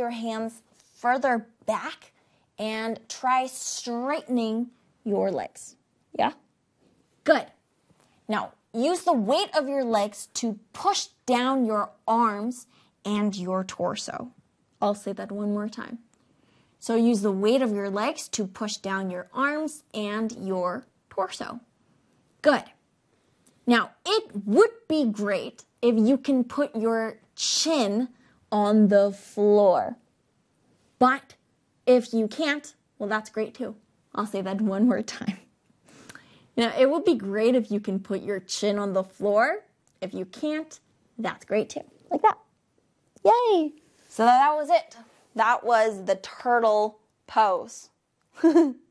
your hands further back and try straightening your legs. Yeah? Good. Now, use the weight of your legs to push down your arms and your torso. I'll say that one more time. So use the weight of your legs to push down your arms and your torso. Good. Now, it would be great if you can put your chin on the floor. But if you can't, well, that's great too. I'll say that one more time. Now, it would be great if you can put your chin on the floor. If you can't, that's great too. Like that. Yay! So that was it. That was the turtle pose.